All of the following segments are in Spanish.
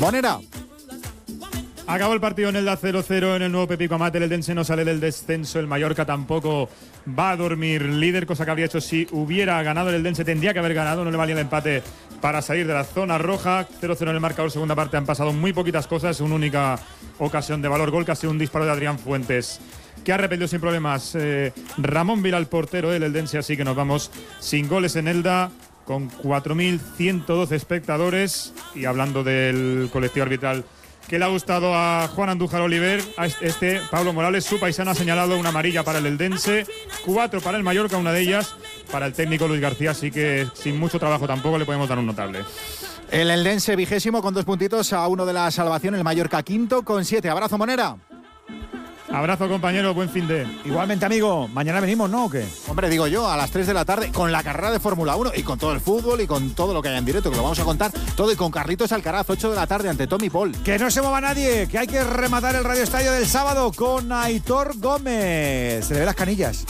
Monera. Acabó el partido en Elda 0-0 en el nuevo Pepico Amate. El Eldense no sale del descenso. El Mallorca tampoco va a dormir líder, cosa que habría hecho si hubiera ganado. El Eldense tendría que haber ganado, no le valía el empate para salir de la zona roja. 0-0 en el marcador, segunda parte. Han pasado muy poquitas cosas. Una única ocasión de valor gol, que ha sido un disparo de Adrián Fuentes, que ha repetido sin problemas Ramón Vila, el portero del Eldense. Así que nos vamos sin goles en Elda, con 4.112 espectadores. Y hablando del colectivo arbitral que le ha gustado a Juan Andújar Oliver, a Pablo Morales, su paisano, ha señalado una amarilla para el Eldense, 4 para el Mallorca, una de ellas para el técnico Luis García, así que sin mucho trabajo tampoco le podemos dar un notable. El Eldense 20º con 2 puntitos a 1 de la salvación, el Mallorca 5º con 7. Abrazo, Monera. Abrazo, compañero, buen fin de. Igualmente, amigo. ¿Mañana venimos, no, o qué? Hombre, digo yo, a las 3 de la tarde, con la carrera de Fórmula 1 y con todo el fútbol y con todo lo que haya en directo, que lo vamos a contar todo, y con Carlitos Alcaraz, 8 de la tarde, ante Tommy Paul. Que no se mueva nadie, que hay que rematar el Radio Estadio del sábado con Aitor Gómez. Se le ve las canillas.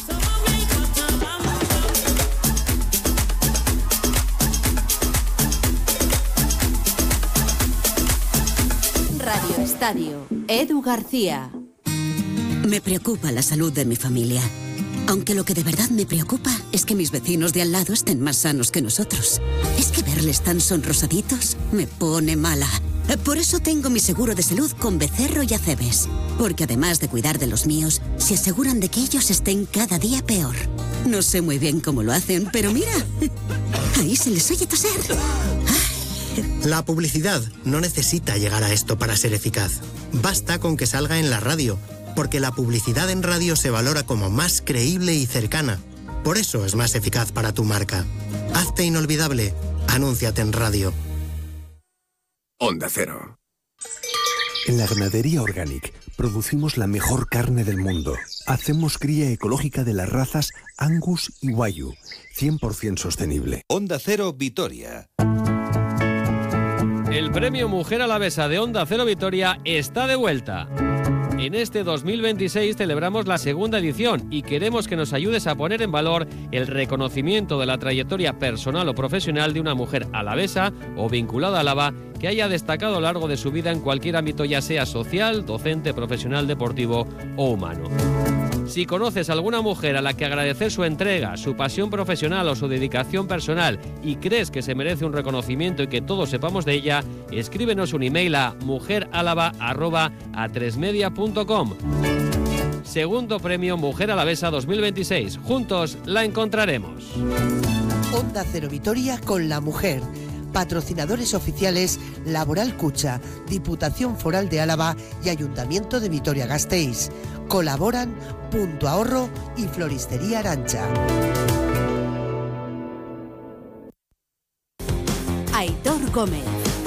Radio Estadio, Edu García. Me preocupa la salud de mi familia. Aunque lo que de verdad me preocupa es que mis vecinos de al lado estén más sanos que nosotros. Es que verles tan sonrosaditos me pone mala. Por eso tengo mi seguro de salud con Becerro y Acebes. Porque además de cuidar de los míos, se aseguran de que ellos estén cada día peor. No sé muy bien cómo lo hacen, pero mira, ahí se les oye toser. La publicidad no necesita llegar a esto para ser eficaz. Basta con que salga en la radio, porque la publicidad en radio se valora como más creíble y cercana. Por eso es más eficaz para tu marca. Hazte inolvidable. Anúnciate en radio. Onda Cero. En la Ganadería Organic producimos la mejor carne del mundo. Hacemos cría ecológica de las razas Angus y Wagyu, 100% sostenible. Onda Cero Vitoria. El premio Mujer Alavesa de Onda Cero Vitoria está de vuelta. En este 2026 celebramos la segunda edición y queremos que nos ayudes a poner en valor el reconocimiento de la trayectoria personal o profesional de una mujer alavesa o vinculada a Álava que haya destacado a lo largo de su vida en cualquier ámbito, ya sea social, docente, profesional, deportivo o humano. Si conoces a alguna mujer a la que agradecer su entrega, su pasión profesional o su dedicación personal y crees que se merece un reconocimiento y que todos sepamos de ella, escríbenos un email a mujeralava@atresmedia.com. Segundo premio Mujer Alavesa 2026. Juntos la encontraremos. Onda Cero Vitoria con la mujer. Patrocinadores oficiales Laboral Cucha, Diputación Foral de Álava y Ayuntamiento de Vitoria-Gasteiz. Colaboran Punto Ahorro y Floristería Arancha. Aitor Gómez.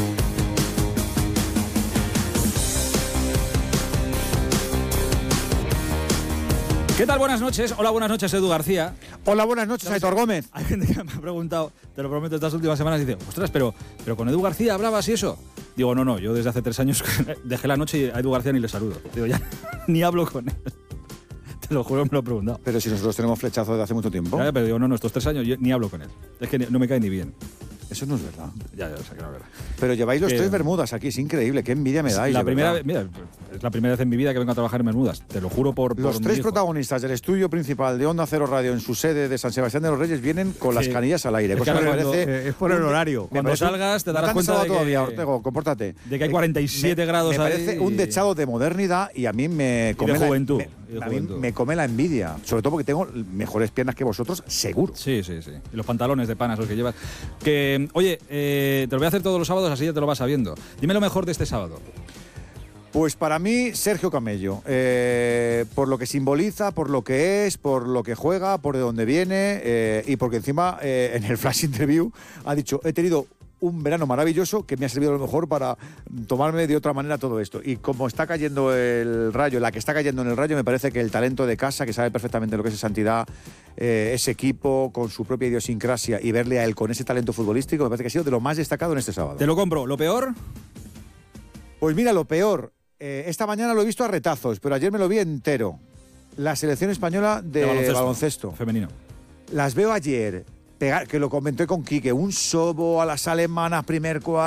¿Qué tal? Buenas noches. Hola, buenas noches, Edu García. Hola, buenas noches, Aitor Gómez. Hay gente que me ha preguntado, te lo prometo, estas últimas semanas, dice, ostras, pero con Edu García hablabas y eso. Digo, no, yo desde hace 3 años dejé la noche y a Edu García ni le saludo. Digo, ya ni hablo con él. Te lo juro, me lo he preguntado. Pero si nosotros tenemos flechazo desde hace mucho tiempo. Ya, pero digo, no, estos 3 años yo ni hablo con él. Es que no me cae ni bien. Eso no es verdad. Ya, o sea, que no es verdad. Pero lleváis los 3 bermudas aquí, es increíble, qué envidia me dais. Mira, es la primera vez en mi vida que vengo a trabajar en bermudas, te lo juro por los 3 protagonistas del estudio principal de Onda Cero Radio en su sede de San Sebastián de los Reyes vienen con las canillas al aire. Es, cosa que me parece, es por el horario. Cuando salgas te darás cuenta de todavía, Ortego, compórtate. De que hay 47 grados ahí. Me parece un dechado de modernidad y a mí me come de juventud. A mí me come la envidia, sobre todo porque tengo mejores piernas que vosotros, seguro. Sí. Y los pantalones de panas los que llevas. Que, oye, te lo voy a hacer todos los sábados, así ya te lo vas sabiendo. Dime lo mejor de este sábado. Pues para mí, Sergio Camello. Por lo que simboliza, por lo que es, por lo que juega, por de dónde viene y porque encima en el flash interview ha dicho, he tenido un verano maravilloso que me ha servido a lo mejor para tomarme de otra manera todo esto. Y como está cayendo el Rayo, la que está cayendo en el Rayo, me parece que el talento de casa, que sabe perfectamente lo que es Santidad, ese equipo con su propia idiosincrasia y verle a él con ese talento futbolístico, me parece que ha sido de lo más destacado en este sábado. Te lo compro. ¿Lo peor? Pues mira, lo peor. Esta mañana lo he visto a retazos, pero ayer me lo vi entero. La selección española de baloncesto femenino. Las veo ayer, que lo comenté con Quique, un sobo a las alemanas, primer cuarto.